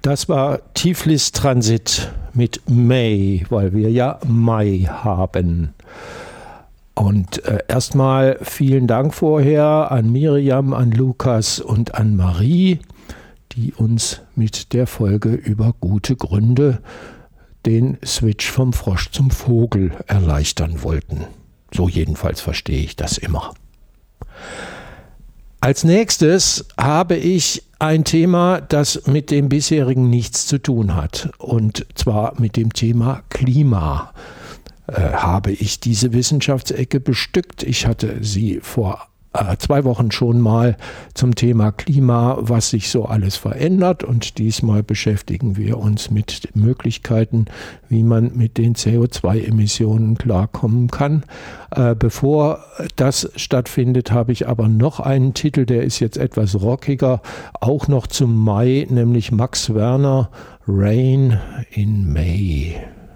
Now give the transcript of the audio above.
Das war Tiflis Transit mit May, weil wir ja Mai haben. Und erstmal vielen Dank vorher an Miriam, an Lukas und an Marie, die uns mit der Folge über gute Gründe den Switch vom Frosch zum Vogel erleichtern wollten. So jedenfalls verstehe ich das immer. Als nächstes habe ich ein Thema, das mit dem bisherigen nichts zu tun hat. Und zwar mit dem Thema Klima. Habe ich diese Wissenschaftsecke bestückt. Ich hatte sie vor 2 Wochen schon mal zum Thema Klima, was sich so alles verändert. Und diesmal beschäftigen wir uns mit Möglichkeiten, wie man mit den CO2-Emissionen klarkommen kann. Bevor das stattfindet, habe ich aber noch einen Titel, der ist jetzt etwas rockiger, auch noch zum Mai, nämlich Max Werner, Rain in May.